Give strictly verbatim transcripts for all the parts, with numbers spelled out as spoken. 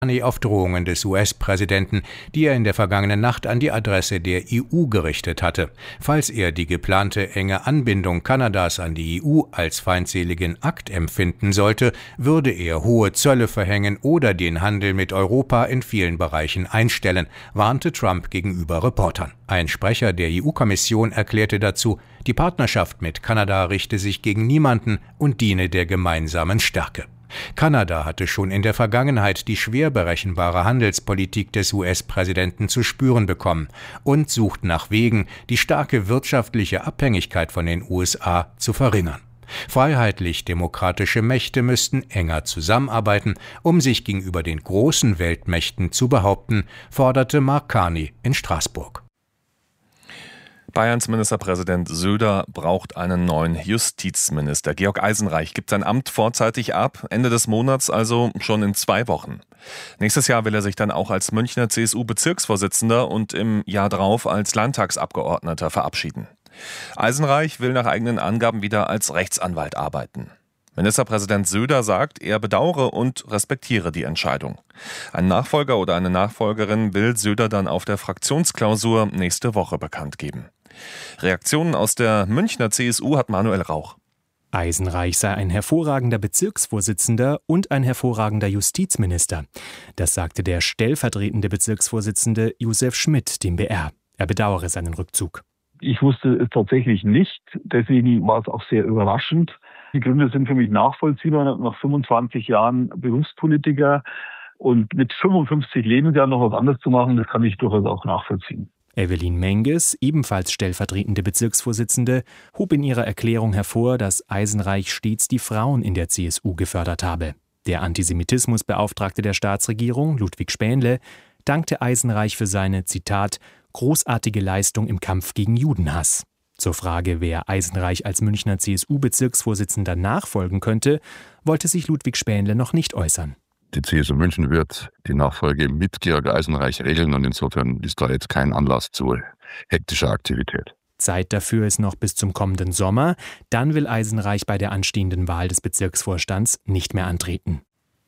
auf Drohungen des U S-Präsidenten, die er in der vergangenen Nacht an die Adresse der E U gerichtet hatte. Falls er die geplante enge Anbindung Kanadas an die E U als feindseligen Akt empfinden sollte, würde er hohe Zölle verhängen oder den Handel mit Europa in vielen Bereichen einstellen, warnte Trump gegenüber Reportern. Ein Sprecher der E U-Kommission erklärte dazu, die Partnerschaft mit Kanada richte sich gegen niemanden und diene der gemeinsamen Stärke. Kanada hatte schon in der Vergangenheit die schwer berechenbare Handelspolitik des U S-Präsidenten zu spüren bekommen und sucht nach Wegen, die starke wirtschaftliche Abhängigkeit von den U S A zu verringern. Freiheitlich-demokratische Mächte müssten enger zusammenarbeiten, um sich gegenüber den großen Weltmächten zu behaupten, forderte Mark Carney in Straßburg. Bayerns Ministerpräsident Söder braucht einen neuen Justizminister. Georg Eisenreich gibt sein Amt vorzeitig ab, Ende des Monats, also schon in zwei Wochen. Nächstes Jahr will er sich dann auch als Münchner C S U-Bezirksvorsitzender und im Jahr drauf als Landtagsabgeordneter verabschieden. Eisenreich will nach eigenen Angaben wieder als Rechtsanwalt arbeiten. Ministerpräsident Söder sagt, er bedauere und respektiere die Entscheidung. Ein Nachfolger oder eine Nachfolgerin will Söder dann auf der Fraktionsklausur nächste Woche bekannt geben. Reaktionen aus der Münchner C S U hat Manuel Rauch. Eisenreich sei ein hervorragender Bezirksvorsitzender und ein hervorragender Justizminister. Das sagte der stellvertretende Bezirksvorsitzende Josef Schmidt dem B R. Er bedauere seinen Rückzug. Ich wusste es tatsächlich nicht, deswegen war es auch sehr überraschend. Die Gründe sind für mich nachvollziehbar. Nach fünfundzwanzig Jahren Berufspolitiker und mit fünfundfünfzig Lebensjahren noch was anderes zu machen, das kann ich durchaus auch nachvollziehen. Evelyn Menges, ebenfalls stellvertretende Bezirksvorsitzende, hob in ihrer Erklärung hervor, dass Eisenreich stets die Frauen in der C S U gefördert habe. Der Antisemitismusbeauftragte der Staatsregierung, Ludwig Spähnle, dankte Eisenreich für seine, Zitat, großartige Leistung im Kampf gegen Judenhass. Zur Frage, wer Eisenreich als Münchner C S U-Bezirksvorsitzender nachfolgen könnte, wollte sich Ludwig Spähnle noch nicht äußern. Die C S U München wird die Nachfolge mit Georg Eisenreich regeln und insofern ist da jetzt kein Anlass zu hektischer Aktivität. Zeit dafür ist noch bis zum kommenden Sommer. Dann will Eisenreich bei der anstehenden Wahl des Bezirksvorstands nicht mehr antreten.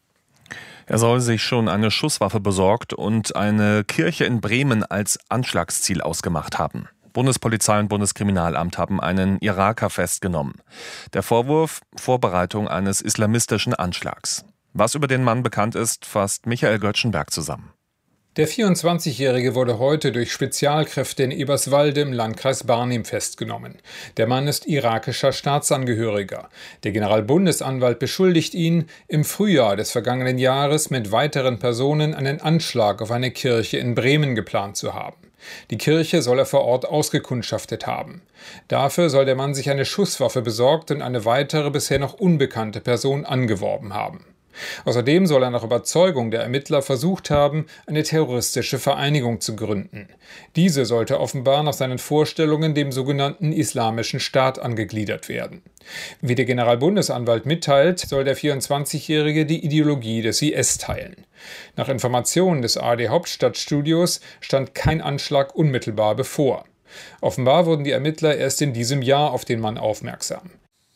Er soll sich schon eine Schusswaffe besorgt und eine Kirche in Bremen als Anschlagsziel ausgemacht haben. Bundespolizei und Bundeskriminalamt haben einen Iraker festgenommen. Der Vorwurf: Vorbereitung eines islamistischen Anschlags. Was über den Mann bekannt ist, fasst Michael Göttschenberg zusammen. Der vierundzwanzigjährige wurde heute durch Spezialkräfte in Eberswalde im Landkreis Barnim festgenommen. Der Mann ist irakischer Staatsangehöriger. Der Generalbundesanwalt beschuldigt ihn, im Frühjahr des vergangenen Jahres mit weiteren Personen einen Anschlag auf eine Kirche in Bremen geplant zu haben. Die Kirche soll er vor Ort ausgekundschaftet haben. Dafür soll der Mann sich eine Schusswaffe besorgt und eine weitere bisher noch unbekannte Person angeworben haben. Außerdem soll er nach Überzeugung der Ermittler versucht haben, eine terroristische Vereinigung zu gründen. Diese sollte offenbar nach seinen Vorstellungen dem sogenannten Islamischen Staat angegliedert werden. Wie der Generalbundesanwalt mitteilt, soll der vierundzwanzigjährige die Ideologie des I S teilen. Nach Informationen des A R D Hauptstadtstudios stand kein Anschlag unmittelbar bevor. Offenbar wurden die Ermittler erst in diesem Jahr auf den Mann aufmerksam.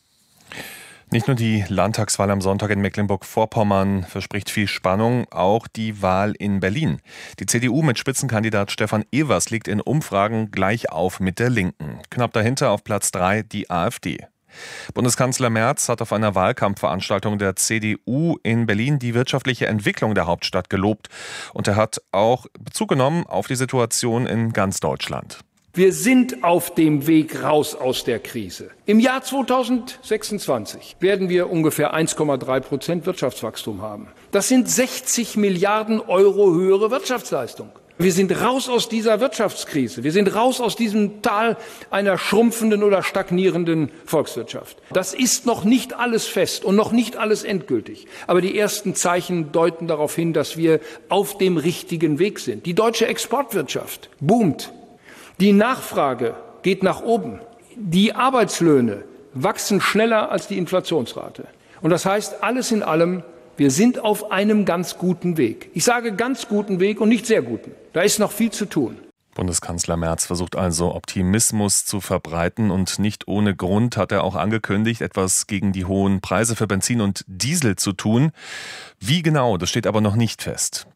Nicht nur die Landtagswahl am Sonntag in Mecklenburg-Vorpommern verspricht viel Spannung, auch die Wahl in Berlin. Die C D U mit Spitzenkandidat Stefan Evers liegt in Umfragen gleich auf mit der Linken. Knapp dahinter auf Platz drei die AfD. Bundeskanzler Merz hat auf einer Wahlkampfveranstaltung der C D U in Berlin die wirtschaftliche Entwicklung der Hauptstadt gelobt. Und er hat auch Bezug genommen auf die Situation in ganz Deutschland. Wir sind auf dem Weg raus aus der Krise. Im Jahr zweitausendsechsundzwanzig werden wir ungefähr eins Komma drei Prozent Wirtschaftswachstum haben. Das sind sechzig Milliarden Euro höhere Wirtschaftsleistung. Wir sind raus aus dieser Wirtschaftskrise. Wir sind raus aus diesem Tal einer schrumpfenden oder stagnierenden Volkswirtschaft. Das ist noch nicht alles fest und noch nicht alles endgültig. Aber die ersten Zeichen deuten darauf hin, dass wir auf dem richtigen Weg sind. Die deutsche Exportwirtschaft boomt. Die Nachfrage geht nach oben. Die Arbeitslöhne wachsen schneller als die Inflationsrate. Und das heißt, alles in allem, wir sind auf einem ganz guten Weg. Ich sage ganz guten Weg und nicht sehr guten. Da ist noch viel zu tun. Bundeskanzler Merz versucht also Optimismus zu verbreiten und nicht ohne Grund hat er auch angekündigt, etwas gegen die hohen Preise für Benzin und Diesel zu tun. Wie genau, das steht aber noch nicht fest.